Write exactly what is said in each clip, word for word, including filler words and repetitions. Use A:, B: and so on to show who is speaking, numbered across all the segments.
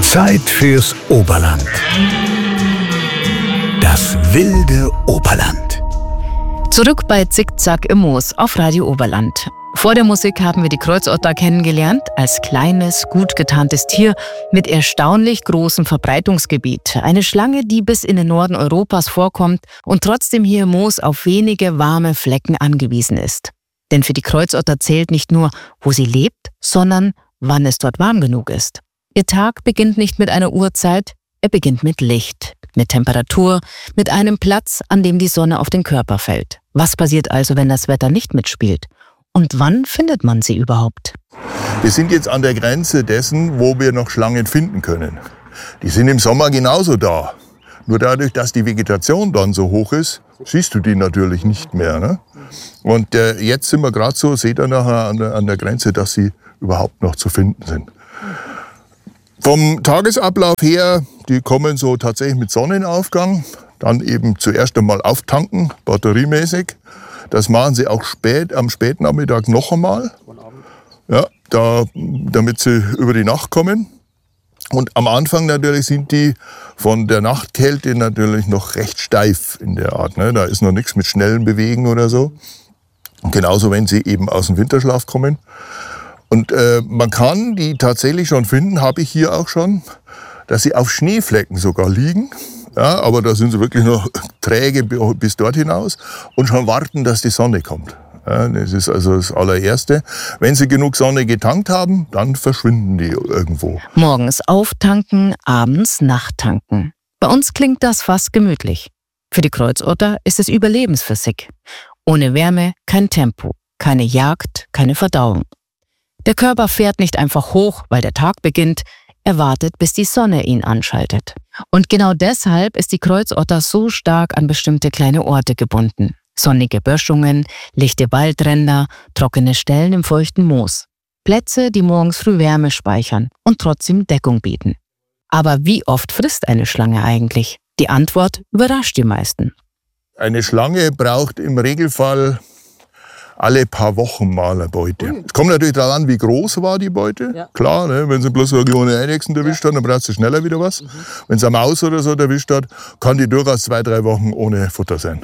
A: Zeit fürs Oberland. Das wilde Oberland.
B: Zurück bei Zickzack im Moos auf Radio Oberland. Vor der Musik haben wir die Kreuzotter kennengelernt, als kleines, gut getarntes Tier mit erstaunlich großem Verbreitungsgebiet. Eine Schlange, die bis in den Norden Europas vorkommt und trotzdem hier im Moos auf wenige warme Flecken angewiesen ist. Denn für die Kreuzotter zählt nicht nur, wo sie lebt, sondern wann es dort warm genug ist. Ihr Tag beginnt nicht mit einer Uhrzeit, er beginnt mit Licht, mit Temperatur, mit einem Platz, an dem die Sonne auf den Körper fällt. Was passiert also, wenn das Wetter nicht mitspielt? Und wann findet man sie überhaupt?
C: Wir sind jetzt an der Grenze dessen, wo wir noch Schlangen finden können. Die sind im Sommer genauso da. Nur dadurch, dass die Vegetation dann so hoch ist, siehst du die natürlich nicht mehr. Ne? Und äh, jetzt sind wir gerade so, seht ihr nachher an der, an der Grenze, dass sie überhaupt noch zu finden sind. Vom Tagesablauf her, die kommen so tatsächlich mit Sonnenaufgang, dann eben zuerst einmal auftanken, batteriemäßig. Das machen sie auch spät, am späten Nachmittag noch einmal, ja, da, damit sie über die Nacht kommen. Und am Anfang natürlich sind die von der Nachtkälte natürlich noch recht steif in der Art. Ne? Da ist noch nichts mit schnellen Bewegen oder so. Und genauso, wenn sie eben aus dem Winterschlaf kommen. Und äh, man kann die tatsächlich schon finden, habe ich hier auch schon, dass sie auf Schneeflecken sogar liegen. Ja, aber da sind sie wirklich noch träge bis dort hinaus und schon warten, dass die Sonne kommt. Ja, das ist also das allererste. Wenn sie genug Sonne getankt haben, dann verschwinden die irgendwo.
B: Morgens auftanken, abends nachtanken. Bei uns klingt das fast gemütlich. Für die Kreuzotter ist es Überlebensphysik. Ohne Wärme kein Tempo, keine Jagd, keine Verdauung. Der Körper fährt nicht einfach hoch, weil der Tag beginnt. Er wartet, bis die Sonne ihn anschaltet. Und genau deshalb ist die Kreuzotter so stark an bestimmte kleine Orte gebunden. Sonnige Böschungen, lichte Waldränder, trockene Stellen im feuchten Moos. Plätze, die morgens früh Wärme speichern und trotzdem Deckung bieten. Aber wie oft frisst eine Schlange eigentlich? Die Antwort überrascht die meisten.
C: Eine Schlange braucht im Regelfall alle paar Wochen mal eine Beute. Es kommt natürlich darauf an, wie groß war die Beute. Ja. Klar, ne, wenn sie bloß so eine kleine Eidechsen erwischt hat, dann braucht sie schneller wieder was. Mhm. Wenn sie eine Maus oder so erwischt hat, kann die durchaus zwei, drei Wochen ohne Futter sein.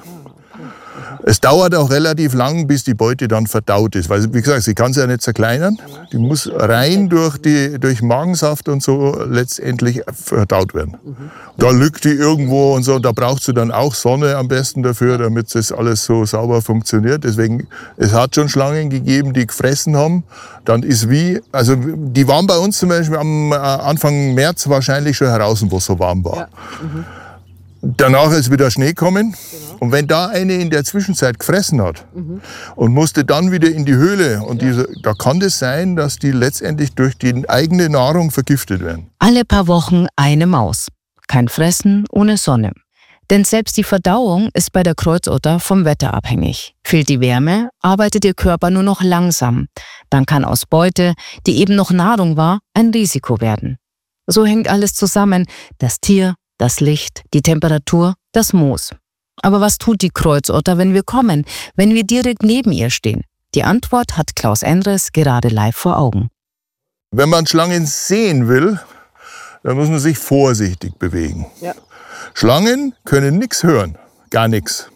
C: Es dauert auch relativ lang, bis die Beute dann verdaut ist. Weil, wie gesagt, sie kann sie ja nicht zerkleinern. Die muss rein durch, die, durch Magensaft und so letztendlich verdaut werden. Mhm. Da liegt die irgendwo und so. Da braucht sie dann auch Sonne am besten dafür, damit das alles so sauber funktioniert. Deswegen, es hat schon Schlangen gegeben, die gefressen haben. Dann ist wie, also die waren bei uns zum Beispiel am Anfang März wahrscheinlich schon heraus, wo es so warm war. Ja. Mhm. Danach ist wieder Schnee gekommen. Genau. Und wenn da eine in der Zwischenzeit gefressen hat mhm. und musste dann wieder in die Höhle, und ja. diese, da kann es sein, dass die letztendlich durch die eigene Nahrung vergiftet werden.
B: Alle paar Wochen eine Maus. Kein Fressen ohne Sonne. Denn selbst die Verdauung ist bei der Kreuzotter vom Wetter abhängig. Fehlt die Wärme, arbeitet ihr Körper nur noch langsam. Dann kann aus Beute, die eben noch Nahrung war, ein Risiko werden. So hängt alles zusammen. Das Tier, das Licht, die Temperatur, das Moos. Aber was tut die Kreuzotter, wenn wir kommen, wenn wir direkt neben ihr stehen? Die Antwort hat Klaus Endres gerade live vor Augen.
C: Wenn man Schlangen sehen will, dann muss man sich vorsichtig bewegen. Ja. Schlangen können nichts hören, gar nichts.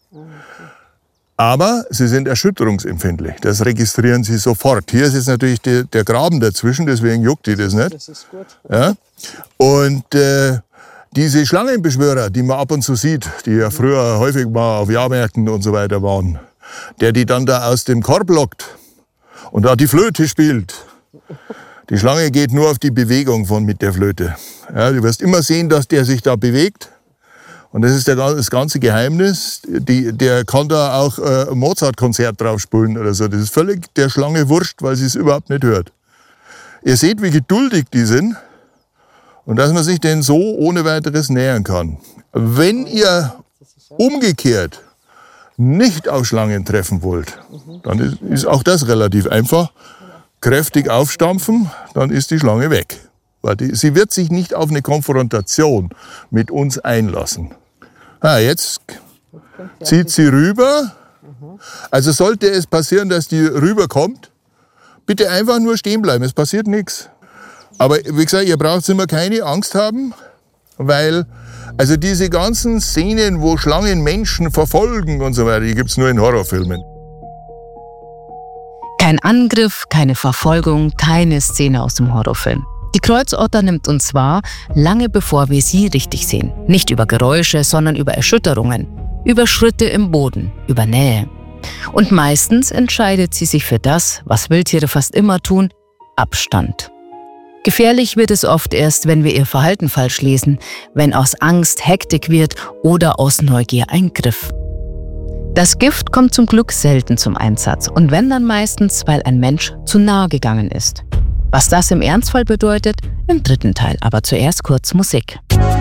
C: Aber sie sind erschütterungsempfindlich. Das registrieren sie sofort. Hier ist jetzt natürlich der, der Graben dazwischen, deswegen juckt die das nicht. Das ist gut. Ja? Und äh, diese Schlangenbeschwörer, die man ab und zu sieht, die ja früher häufig mal auf Jahrmärkten und so weiter waren, der die dann da aus dem Korb lockt und da die Flöte spielt. Die Schlange geht nur auf die Bewegung von mit der Flöte. Ja, du wirst immer sehen, dass der sich da bewegt. Und das ist der, das ganze Geheimnis. Die, der kann da auch äh, ein Mozart-Konzert drauf spielen oder so. Das ist völlig der Schlange wurscht, weil sie es überhaupt nicht hört. Ihr seht, wie geduldig die sind. Und dass man sich denen so ohne weiteres nähern kann. Wenn ihr umgekehrt nicht auf Schlangen treffen wollt, dann ist, ist auch das relativ einfach. Kräftig aufstampfen, dann ist die Schlange weg. Weil die, sie wird sich nicht auf eine Konfrontation mit uns einlassen. Ah, jetzt zieht sie rüber. Also sollte es passieren, dass die rüberkommt, bitte einfach nur stehen bleiben, es passiert nichts. Aber wie gesagt, ihr braucht immer keine Angst haben, weil also diese ganzen Szenen, wo Schlangen Menschen verfolgen und so weiter, die gibt es nur in Horrorfilmen.
B: Kein Angriff, keine Verfolgung, keine Szene aus dem Horrorfilm. Die Kreuzotter nimmt uns wahr, lange bevor wir sie richtig sehen. Nicht über Geräusche, sondern über Erschütterungen, über Schritte im Boden, über Nähe. Und meistens entscheidet sie sich für das, was Wildtiere fast immer tun, Abstand. Gefährlich wird es oft erst, wenn wir ihr Verhalten falsch lesen, wenn aus Angst Hektik wird oder aus Neugier Eingriff. Das Gift kommt zum Glück selten zum Einsatz und wenn dann meistens, weil ein Mensch zu nahe gegangen ist. Was das im Ernstfall bedeutet, im dritten Teil, aber zuerst kurz Musik.